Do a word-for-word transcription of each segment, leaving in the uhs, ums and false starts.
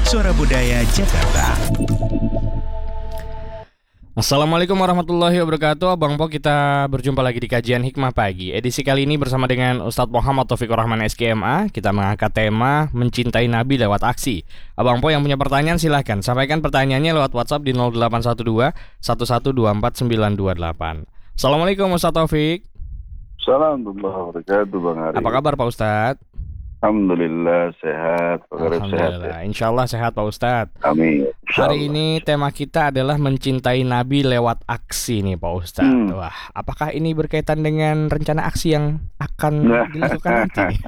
Suara Budaya Jakarta. Assalamualaikum warahmatullahi wabarakatuh. Abang Po, kita berjumpa lagi di kajian Hikmah Pagi. Edisi kali ini bersama dengan Ustadz Muhammad Taufikur Rahman S K M A. Kita mengangkat tema Mencintai Nabi lewat aksi. Abang Po yang punya pertanyaan silahkan sampaikan pertanyaannya lewat WhatsApp di nol delapan satu dua satu satu dua empat sembilan dua delapan. Assalamualaikum Ustadz Taufik. Assalamualaikum warahmatullahi wabarakatuh, Bang Ari. Apa kabar Pak Ustadz? Alhamdulillah sehat. Alhamdulillah, sehat, ya? insya Allah sehat Pak Ustadz. Amin. Hari ini tema kita adalah mencintai Nabi lewat aksi nih Pak Ustadz. Hmm. Wah, apakah ini berkaitan dengan rencana aksi yang akan dilakukan nanti nih?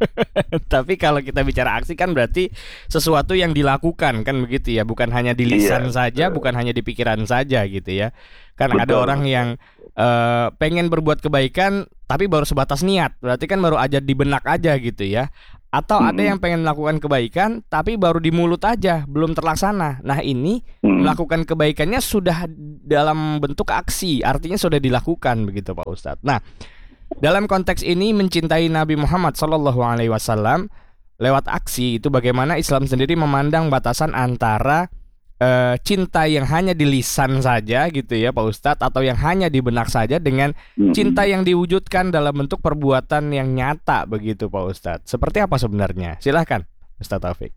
Tapi kalau kita bicara aksi kan berarti sesuatu yang dilakukan kan begitu ya, bukan hanya di lisan Iya, saja, betul. bukan hanya di pikiran saja gitu ya. Kan ada Betul. orang yang uh, pengen berbuat kebaikan tapi baru sebatas niat, berarti kan baru aja di benak aja gitu ya. Atau ada Mm-mm. yang pengen melakukan kebaikan tapi baru di mulut aja, belum terlaksana. Nah ini Mm. melakukan kebaikannya sudah dalam bentuk aksi, artinya sudah dilakukan begitu Pak Ustadz. Nah dalam konteks ini mencintai Nabi Muhammad Shallallahu Alaihi Wasallam lewat aksi itu bagaimana Islam sendiri memandang batasan antara eh, cinta yang hanya di lisan saja gitu ya Pak Ustadz, atau yang hanya di benak saja dengan Mm-mm. cinta yang diwujudkan dalam bentuk perbuatan yang nyata begitu Pak Ustadz. Seperti apa sebenarnya? Silahkan Ustadz Taufik.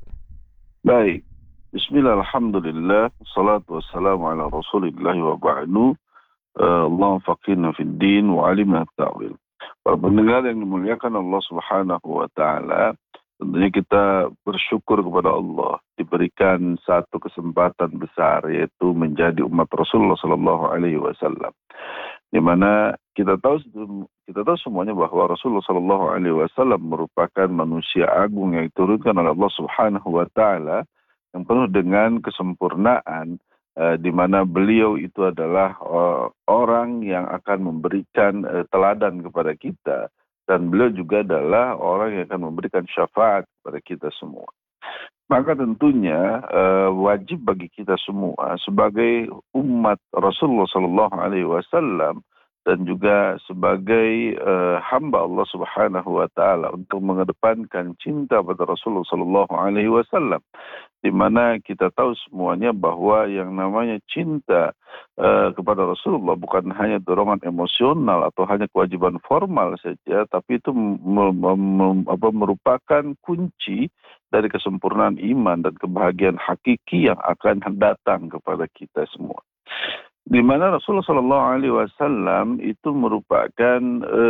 Baik. Bismillah, alhamdulillah, salatu wassalamu ala rasulillah wa ba'du. Uh, Allah faqihna fid din wa alimna ta'wil. Para pendengar yang dimuliakan Allah subhanahu wa ta'ala, tentunya kita bersyukur kepada Allah diberikan satu kesempatan besar, yaitu menjadi umat Rasulullah Sallallahu Alaihi Wasallam. Di mana kita tahu kita tahu semuanya bahwa Rasulullah Sallallahu Alaihi Wasallam merupakan manusia agung yang diturunkan oleh Allah Subhanahu Wa Taala yang penuh dengan kesempurnaan, eh, di mana beliau itu adalah eh, orang yang akan memberikan eh, teladan kepada kita. Dan beliau juga adalah orang yang akan memberikan syafaat kepada kita semua. Maka tentunya uh, wajib bagi kita semua sebagai umat Rasulullah Sallallahu Alaihi Wasallam dan juga sebagai uh, hamba Allah Subhanahu Wa Taala untuk mengedepankan cinta pada Rasulullah Sallallahu Alaihi Wasallam, di mana kita tahu semuanya bahwa yang namanya cinta uh, kepada Rasulullah bukan hanya dorongan emosional atau hanya kewajiban formal saja, tapi itu m- m- m- apa, merupakan kunci dari kesempurnaan iman dan kebahagiaan hakiki yang akan datang kepada kita semua. Di mana Rasulullah Shallallahu Alaihi Wasallam itu merupakan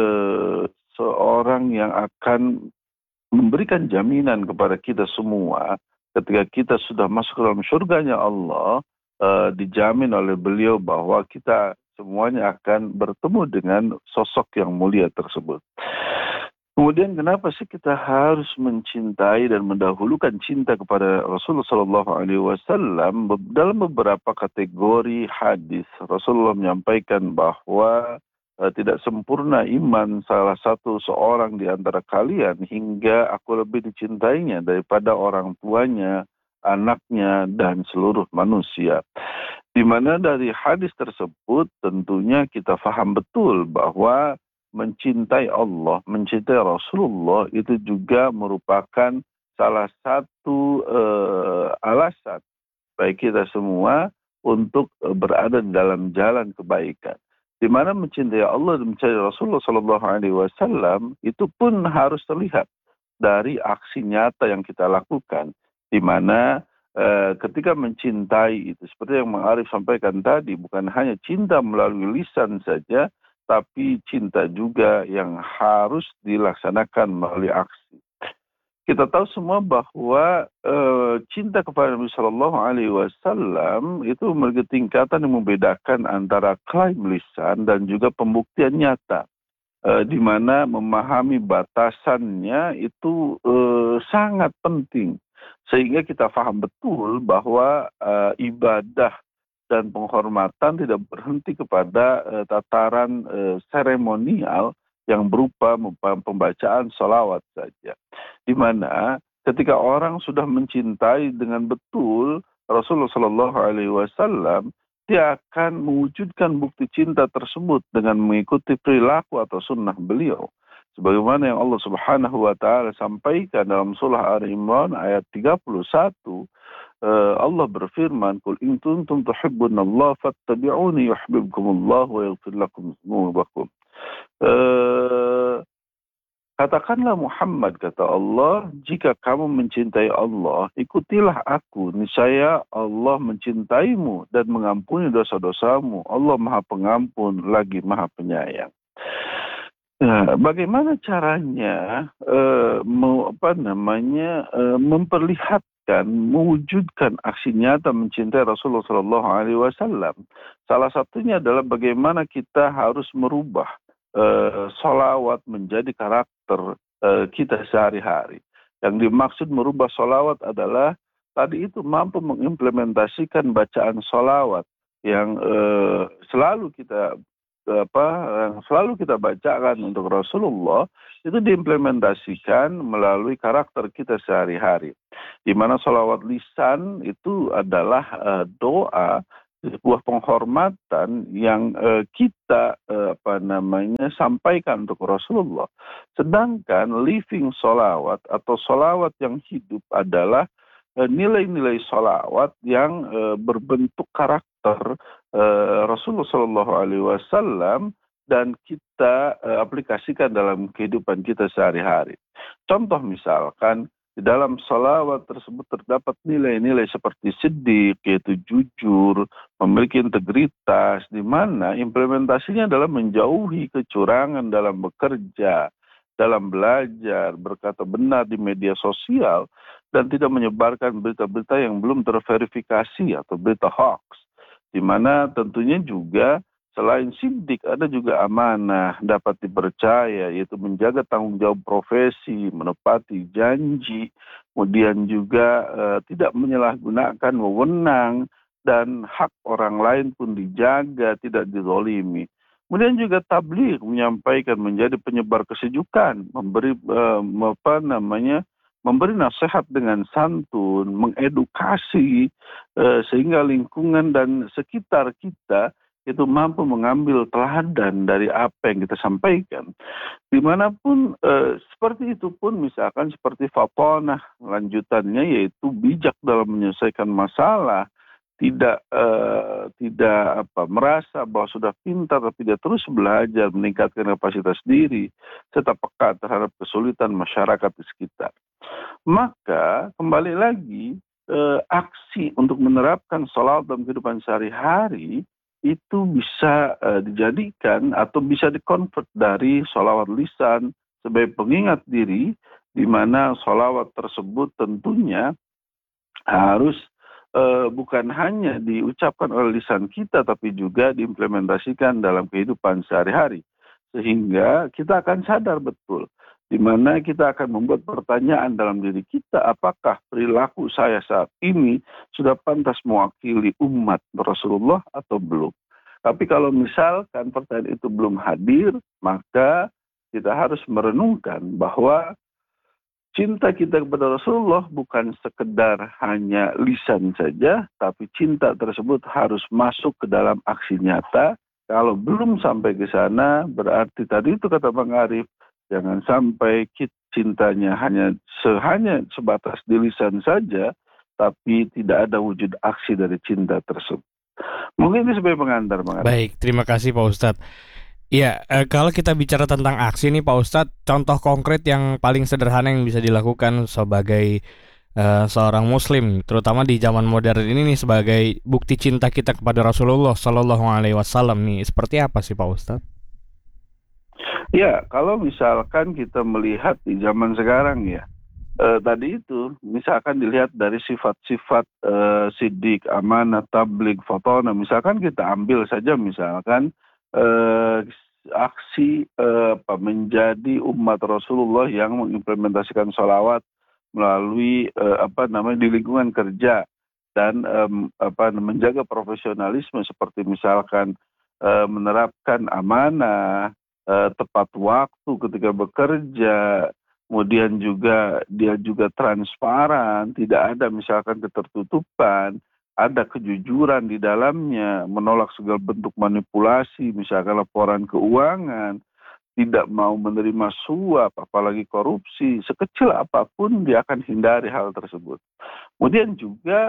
uh, seorang yang akan memberikan jaminan kepada kita semua ketika kita sudah masuk ke dalam surganya Allah, uh, dijamin oleh beliau bahwa kita semuanya akan bertemu dengan sosok yang mulia tersebut. Kemudian kenapa sih kita harus mencintai dan mendahulukan cinta kepada Rasulullah Shallallahu Alaihi Wasallam? Dalam beberapa kategori hadis Rasulullah menyampaikan bahwa uh, tidak sempurna iman salah satu seorang di antara kalian hingga aku lebih dicintainya daripada orang tuanya, anaknya, dan seluruh manusia. Di mana dari hadis tersebut tentunya kita faham betul bahwa mencintai Allah, mencintai Rasulullah itu juga merupakan salah satu uh, alasan bagi kita semua untuk uh, berada di dalam jalan kebaikan. Di mana mencintai Allah dan mencintai Rasulullah Sallallahu Alaihi Wasallam itu pun harus terlihat dari aksi nyata yang kita lakukan. Di mana uh, ketika mencintai itu seperti yang Bang Arif sampaikan tadi, bukan hanya cinta melalui lisan saja, tapi cinta juga yang harus dilaksanakan melalui aksi. Kita tahu semua bahwa e, cinta kepada Nabi Shallallahu Alaihi Wasallam itu memiliki tingkatan yang membedakan antara klaim lisan dan juga pembuktian nyata, e, di mana memahami batasannya itu e, sangat penting, sehingga kita paham betul bahwa e, ibadah dan penghormatan tidak berhenti kepada uh, tataran uh, seremonial yang berupa pembacaan sholawat saja. Di mana ketika orang sudah mencintai dengan betul Rasulullah Shallallahu Alaihi Wasallam, dia akan mewujudkan bukti cinta tersebut dengan mengikuti perilaku atau sunnah beliau. Sebagaimana yang Allah Subhanahu Wa Taala sampaikan dalam surah Al-Imran ayat tiga puluh satu, uh, Allah berfirman, "Qul in kuntum tuhibbunallah fattabi'uni yuhibbukumullah wa yaghfir lakum dzunubakum." Uh, Katakanlah Muhammad, kata Allah, jika kamu mencintai Allah, ikutilah aku. Niscaya Allah mencintaimu dan mengampuni dosa-dosamu. Allah Maha Pengampun lagi Maha Penyayang. Nah, bagaimana caranya eh, mau, apa namanya eh, memperlihatkan, mewujudkan aksi nyata mencintai Rasulullah Shallallahu Alaihi Wasallam? Salah satunya adalah bagaimana kita harus merubah Uh, solawat menjadi karakter uh, kita sehari-hari. Yang dimaksud merubah solawat adalah tadi itu mampu mengimplementasikan bacaan solawat yang uh, selalu kita apa yang selalu kita bacakan untuk Rasulullah, itu diimplementasikan melalui karakter kita sehari-hari. Di mana solawat lisan itu adalah uh, doa, sebuah penghormatan yang uh, kita uh, apa namanya sampaikan untuk Rasulullah. Sedangkan living solawat atau solawat yang hidup adalah uh, nilai-nilai solawat yang uh, berbentuk karakter uh, Rasulullah Shallallahu Alaihi Wasallam dan kita uh, aplikasikan dalam kehidupan kita sehari-hari. Contoh misalkan, di dalam salawat tersebut terdapat nilai-nilai seperti siddiq, yaitu jujur, memiliki integritas, di mana implementasinya adalah menjauhi kecurangan dalam bekerja, dalam belajar, berkata benar di media sosial, dan tidak menyebarkan berita-berita yang belum terverifikasi atau berita hoax. Di mana tentunya juga selain siddiq, ada juga amanah, dapat dipercaya, yaitu menjaga tanggung jawab profesi, menepati janji, kemudian juga uh, tidak menyalahgunakan wewenang, dan hak orang lain pun dijaga, tidak dizolimi. Kemudian juga tabligh, menyampaikan, menjadi penyebar kesejukan, memberi uh, apa namanya, memberi nasihat dengan santun, mengedukasi, uh, sehingga lingkungan dan sekitar kita itu mampu mengambil teladan dari apa yang kita sampaikan. Dimanapun eh, seperti itu pun, misalkan seperti fatonah, lanjutannya yaitu bijak dalam menyelesaikan masalah, tidak eh, tidak apa merasa bahwa sudah pintar tapi dia terus belajar, meningkatkan kapasitas diri, serta peka terhadap kesulitan masyarakat di sekitar. Maka kembali lagi eh, aksi untuk menerapkan salawat dalam kehidupan sehari-hari itu bisa uh, dijadikan atau bisa dikonvert dari sholawat lisan sebagai pengingat diri, di mana sholawat tersebut tentunya harus uh, bukan hanya diucapkan oleh lisan kita, tapi juga diimplementasikan dalam kehidupan sehari-hari. Sehingga kita akan sadar betul, di mana kita akan membuat pertanyaan dalam diri kita, apakah perilaku saya saat ini sudah pantas mewakili umat Rasulullah atau belum. Tapi kalau misalkan pertanyaan itu belum hadir, maka kita harus merenungkan bahwa cinta kita kepada Rasulullah bukan sekedar hanya lisan saja, tapi cinta tersebut harus masuk ke dalam aksi nyata. Kalau belum sampai ke sana, berarti tadi itu kata Bang Arif, jangan sampai cintanya hanya hanya sebatas di lisan saja, tapi tidak ada wujud aksi dari cinta tersebut. Mungkin ini sebagai pengantar, Bang Arif. Baik, terima kasih Pak Ustadz. Ya, eh, kalau kita bicara tentang aksi nih Pak Ustadz, contoh konkret yang paling sederhana yang bisa dilakukan sebagai eh, seorang Muslim, terutama di zaman modern ini nih, sebagai bukti cinta kita kepada Rasulullah Shallallahu Alaihi Wasallam nih, seperti apa sih Pak Ustadz? Ya, kalau misalkan kita melihat di zaman sekarang ya, eh, tadi itu misalkan dilihat dari sifat-sifat eh, siddiq, amanah, tabligh, fatonah. Misalkan kita ambil saja misalkan eh, aksi eh, apa, menjadi umat Rasulullah yang mengimplementasikan sholawat melalui eh, apa namanya di lingkungan kerja dan eh, apa menjaga profesionalisme, seperti misalkan eh, menerapkan amanah, Uh, tepat waktu ketika bekerja, kemudian juga dia juga transparan, tidak ada misalkan ketertutupan, ada kejujuran di dalamnya, menolak segala bentuk manipulasi, misalkan laporan keuangan, tidak mau menerima suap, apalagi korupsi, sekecil apapun dia akan hindari hal tersebut. Kemudian juga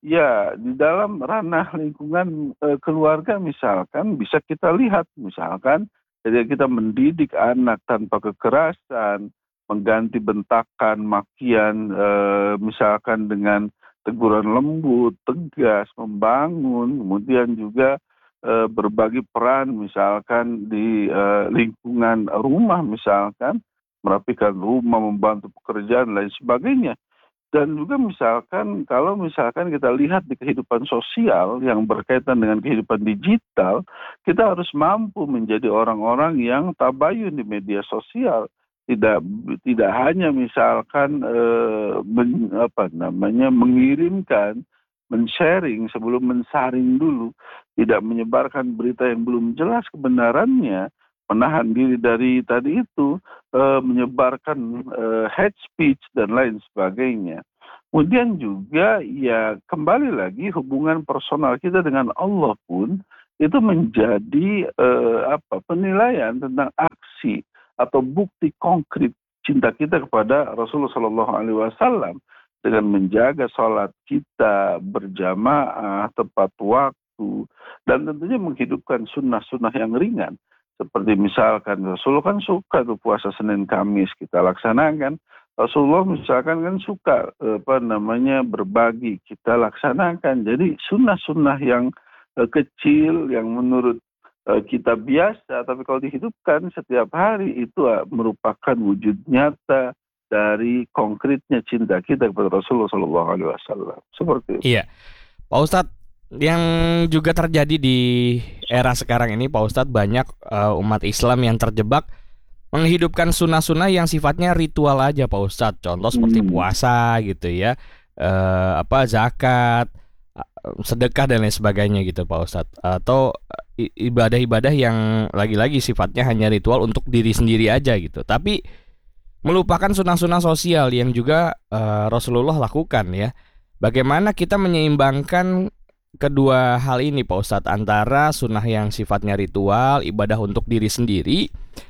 Ya, di dalam ranah lingkungan eh, keluarga misalkan bisa kita lihat misalkan ketika kita mendidik anak tanpa kekerasan, mengganti bentakan, makian, eh, misalkan dengan teguran lembut, tegas, membangun, kemudian juga eh, berbagi peran misalkan di eh, lingkungan rumah misalkan, merapikan rumah, membantu pekerjaan, lain sebagainya. Dan juga misalkan kalau misalkan kita lihat di kehidupan sosial yang berkaitan dengan kehidupan digital, kita harus mampu menjadi orang-orang yang tabayun di media sosial. Tidak tidak hanya misalkan eh, men, apa namanya mengirimkan, men-sharing sebelum mensaring dulu, tidak menyebarkan berita yang belum jelas kebenarannya, menahan diri dari tadi itu, eh, menyebarkan eh, hate speech dan lain sebagainya. Kemudian juga ya kembali lagi hubungan personal kita dengan Allah pun itu menjadi eh, apa penilaian tentang aksi atau bukti konkret cinta kita kepada Rasulullah Shallallahu Alaihi Wasallam dengan menjaga sholat kita berjamaah tepat waktu dan tentunya menghidupkan sunnah-sunnah yang ringan. Seperti misalkan Rasulullah kan suka tuh puasa Senin Kamis kita laksanakan. Rasulullah misalkan kan suka apa namanya berbagi kita laksanakan. Jadi sunnah-sunnah yang eh, kecil yang menurut eh, kita biasa, tapi kalau dihidupkan setiap hari itu eh, merupakan wujud nyata dari konkretnya cinta kita kepada Rasulullah Shallallahu Alaihi Wasallam. Seperti itu. Iya, Pak Ustadz, yang juga terjadi di era sekarang ini, Pak Ustadz, banyak uh, umat Islam yang terjebak menghidupkan sunnah-sunnah yang sifatnya ritual aja, Pak Ustadz. Contoh seperti Hmm. puasa gitu ya, uh, apa zakat, uh, sedekah dan lain sebagainya gitu, Pak Ustadz. Atau i- ibadah-ibadah yang lagi-lagi sifatnya hanya ritual untuk diri sendiri aja gitu. Tapi melupakan sunnah-sunnah sosial yang juga uh, Rasulullah lakukan ya. Bagaimana kita menyeimbangkan kedua hal ini Pak Ustadz, antara sunnah yang sifatnya ritual, ibadah untuk diri sendiri,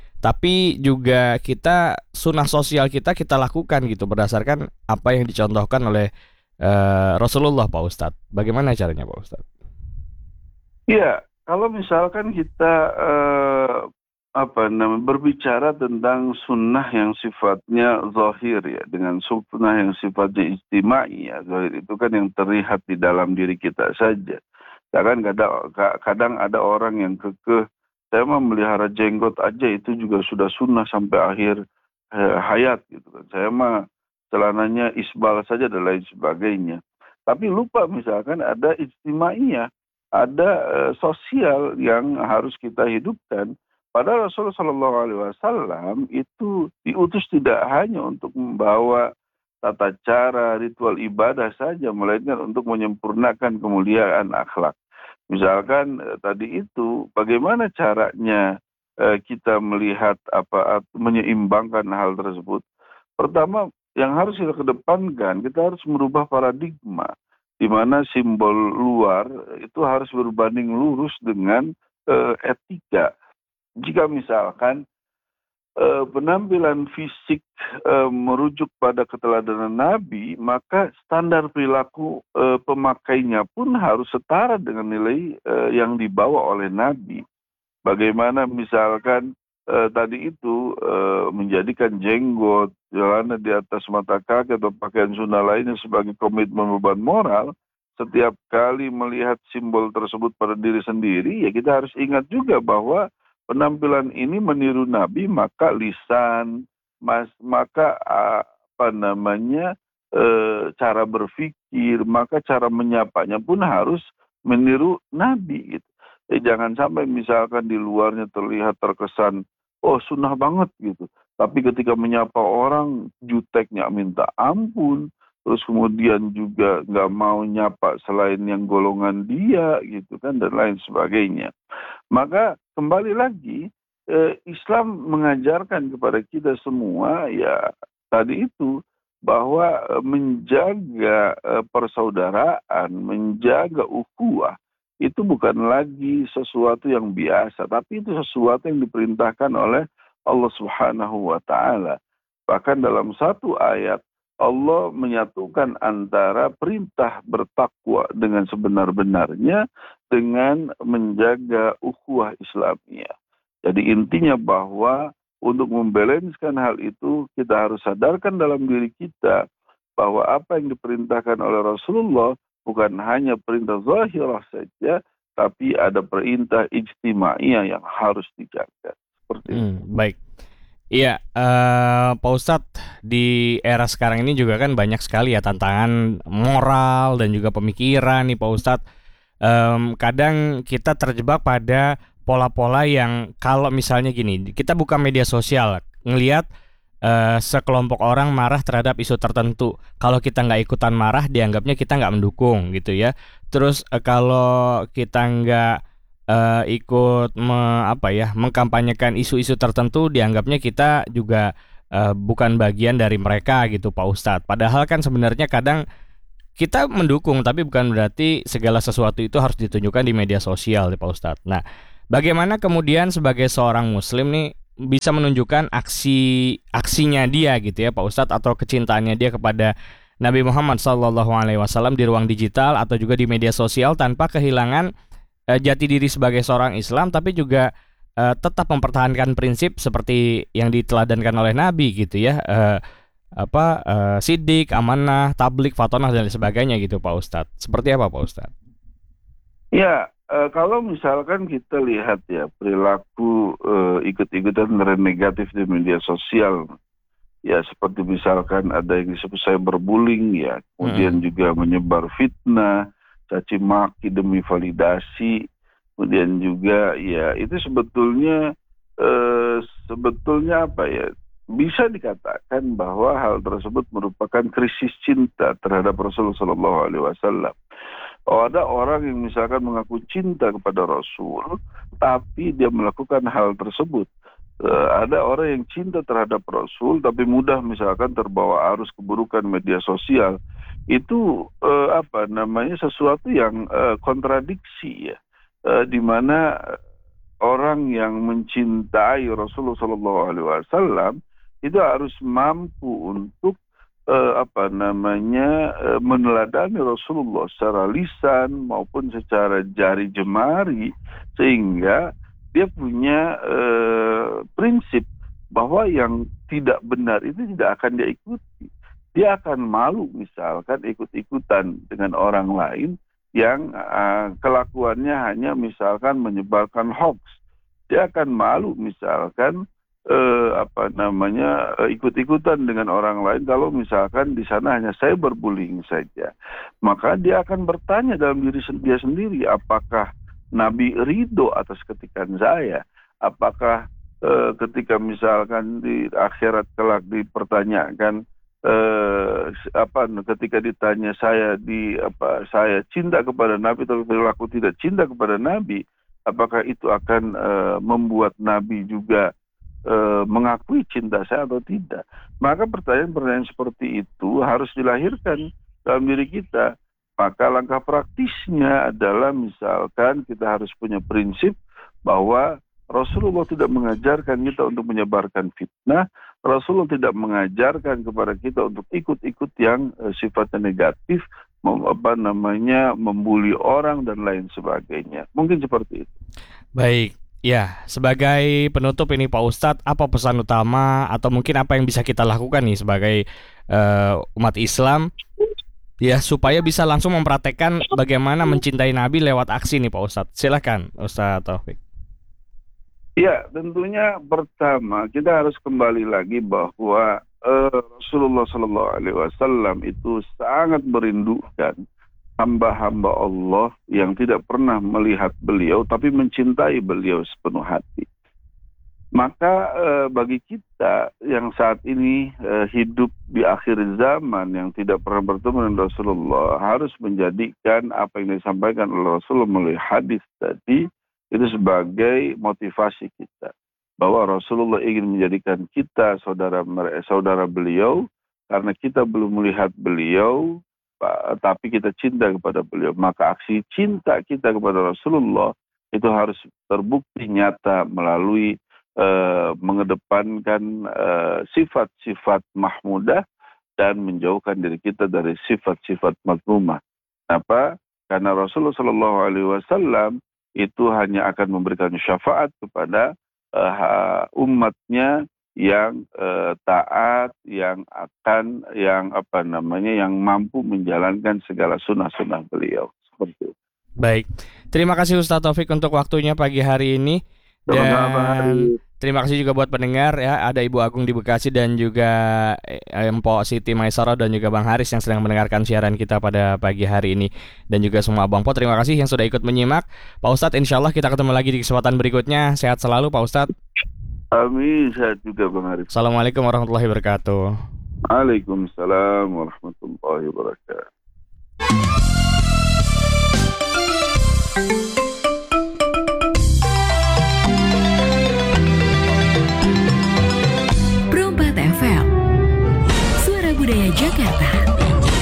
tapi juga kita sunnah sosial kita kita lakukan gitu berdasarkan apa yang dicontohkan oleh uh, Rasulullah Pak Ustadz. Bagaimana caranya Pak Ustadz? Iya, kalau misalkan kita eh, apa namanya berbicara tentang sunnah yang sifatnya zahir ya, dengan sunnah yang sifatnya ijtimai ya, zahir itu kan yang terlihat di dalam diri kita saja. Kadang kadang kadang ada orang yang kekeh, saya mah melihara jenggot aja itu juga sudah sunnah sampai akhir eh, hayat gitu kan. Saya mah celananya isbal saja dan lain sebagainya. Tapi lupa misalkan ada ijtimaiyah, ada eh, sosial yang harus kita hidupkan. Padahal Rasulullah Shallallahu Alaihi Wasallam itu diutus tidak hanya untuk membawa tata cara ritual ibadah saja, melainkan untuk menyempurnakan kemuliaan akhlak. Misalkan eh, tadi itu bagaimana caranya eh, kita melihat apa menyeimbangkan hal tersebut. Pertama yang harus kita kedepankan, kita harus merubah paradigma di mana simbol luar itu harus berbanding lurus dengan eh, etika. Jika misalkan eh, penampilan fisik eh, merujuk pada keteladanan Nabi, maka standar perilaku eh, pemakainya pun harus setara dengan nilai eh, yang dibawa oleh Nabi. Bagaimana misalkan eh, tadi itu eh, menjadikan jenggot, celana di atas mata kaki atau pakaian sunnah lainnya sebagai komitmen beban moral, setiap kali melihat simbol tersebut pada diri sendiri, ya kita harus ingat juga bahwa penampilan ini meniru Nabi, maka lisan, mas, maka apa namanya e, cara berpikir, maka cara menyapanya pun harus meniru Nabi. Gitu. Eh, jangan sampai misalkan di luarnya terlihat terkesan, oh sunnah banget gitu. Tapi ketika menyapa orang, juteknya minta ampun, terus kemudian juga nggak mau nyapa selain yang golongan dia gitu kan, dan lain sebagainya. Maka kembali lagi eh, Islam mengajarkan kepada kita semua ya tadi itu bahwa eh, menjaga eh, persaudaraan, menjaga ukhuwah itu bukan lagi sesuatu yang biasa, tapi itu sesuatu yang diperintahkan oleh Allah Subhanahu wa taala. Bahkan dalam satu ayat Allah menyatukan antara perintah bertakwa dengan sebenar-benarnya dengan menjaga ukhuwah Islamiyah. Jadi intinya bahwa untuk membalanskan hal itu, kita harus sadarkan dalam diri kita bahwa apa yang diperintahkan oleh Rasulullah bukan hanya perintah zahirah saja, tapi ada perintah ijtimaiyah yang harus dijaga. Seperti itu. Hmm, baik. Iya, eh, Pak Ustadz, di era sekarang ini juga kan banyak sekali ya tantangan moral dan juga pemikiran nih Pak Ustadz. Em, kadang kita terjebak pada pola-pola yang kalau misalnya gini, kita buka media sosial, ngelihat eh, sekelompok orang marah terhadap isu tertentu. Kalau kita nggak ikutan marah, dianggapnya kita nggak mendukung gitu ya. Terus eh, kalau kita nggak eh, ikut me- apa ya mengkampanyekan isu-isu tertentu, dianggapnya kita juga eh, bukan bagian dari mereka gitu Pak Ustadz. Padahal kan sebenarnya kadang kita mendukung, tapi bukan berarti segala sesuatu itu harus ditunjukkan di media sosial, ya Pak Ustadz. Nah, bagaimana kemudian sebagai seorang Muslim nih bisa menunjukkan aksi aksinya dia gitu ya, Pak Ustadz, atau kecintaannya dia kepada Nabi Muhammad Shallallahu Alaihi Wasallam di ruang digital atau juga di media sosial tanpa kehilangan eh, jati diri sebagai seorang Islam, tapi juga eh, tetap mempertahankan prinsip seperti yang diteladankan oleh Nabi gitu ya. Eh, apa eh, sidik, amanah, tablik, fatonah dan lain sebagainya gitu Pak Ustadz. Seperti apa Pak Ustadz? Ya, eh, kalau misalkan kita lihat ya perilaku eh, ikut-ikutan tren negatif di media sosial, ya seperti misalkan ada yang disebut cyberbullying ya, kemudian Mm-mm. juga menyebar fitnah, caci maki demi validasi, kemudian juga ya itu sebetulnya eh, sebetulnya apa ya? Bisa dikatakan bahwa hal tersebut merupakan krisis cinta terhadap Rasulullah Shallallahu Alaihi Wasallam. Oh, ada orang yang misalkan mengaku cinta kepada Rasul, tapi dia melakukan hal tersebut. Eh, ada orang yang cinta terhadap Rasul, tapi mudah misalkan terbawa arus keburukan media sosial. Itu eh, apa namanya sesuatu yang eh, kontradiksi ya, Eh, di mana orang yang mencintai Rasulullah Shallallahu Alaihi Wasallam itu harus mampu untuk eh, apa namanya eh, meneladani Rasulullah secara lisan maupun secara jari jemari, sehingga dia punya eh, prinsip bahwa yang tidak benar itu tidak akan dia ikuti. Dia akan malu misalkan ikut-ikutan dengan orang lain yang uh, kelakuannya hanya misalkan menyebarkan hoax. Dia akan malu misalkan eh, apa namanya eh, ikut-ikutan dengan orang lain kalau misalkan di sana hanya cyberbullying saja. Maka dia akan bertanya dalam diri sen- dia sendiri, apakah Nabi ridho atas ketikan saya? Apakah eh, ketika misalkan di akhirat kelak dipertanyakan eh, apa ketika ditanya saya di apa saya cinta kepada Nabi tapi perilaku tidak cinta kepada Nabi, apakah itu akan uh, membuat Nabi juga uh, mengakui cinta saya atau tidak? Maka pertanyaan-pertanyaan seperti itu harus dilahirkan dalam diri kita. Maka langkah praktisnya adalah misalkan kita harus punya prinsip bahwa Rasulullah tidak mengajarkan kita untuk menyebarkan fitnah. Rasulullah tidak mengajarkan kepada kita untuk ikut-ikut yang uh, sifatnya negatif, mem- apa namanya membuli orang dan lain sebagainya. Mungkin seperti itu. Baik, ya sebagai penutup ini Pak Ustadz, apa pesan utama atau mungkin apa yang bisa kita lakukan nih sebagai eh, umat Islam ya supaya bisa langsung mempraktekkan bagaimana mencintai Nabi lewat aksi nih Pak Ustadz. Silakan Ustadz Taufik. Ya, tentunya pertama kita harus kembali lagi bahwa eh, Rasulullah Shallallahu Alaihi Wasallam itu sangat merindukan hamba-hamba Allah yang tidak pernah melihat beliau tapi mencintai beliau sepenuh hati. Maka eh, bagi kita yang saat ini eh, hidup di akhir zaman yang tidak pernah bertemu dengan Rasulullah harus menjadikan apa yang disampaikan oleh Rasulullah melalui hadis tadi itu sebagai motivasi kita, bahwa Rasulullah ingin menjadikan kita saudara saudara beliau karena kita belum melihat beliau tapi kita cinta kepada beliau. Maka aksi cinta kita kepada Rasulullah itu harus terbukti nyata melalui uh, mengedepankan uh, sifat-sifat mahmudah dan menjauhkan diri kita dari sifat-sifat mazmumah. Kenapa? Karena Rasulullah Shallallahu Alaihi Wasallam itu hanya akan memberikan syafaat kepada uh, umatnya yang uh, taat, yang akan, yang apa namanya, yang mampu menjalankan segala sunnah-sunnah beliau. Seperti itu. Baik, terima kasih Ustadz Taufik untuk waktunya pagi hari ini. Dan terima kasih juga buat pendengar ya, ada Ibu Agung di Bekasi dan juga Mpok Siti Maisarah dan juga Bang Haris yang sedang mendengarkan siaran kita pada pagi hari ini. Dan juga semua Abang Po, terima kasih yang sudah ikut menyimak. Pak Ustadz, insya Allah kita ketemu lagi di kesempatan berikutnya. Sehat selalu Pak Ustadz. Amin, sehat juga Bang Haris. Assalamualaikum warahmatullahi wabarakatuh. Waalaikumsalam warahmatullahi wabarakatuh.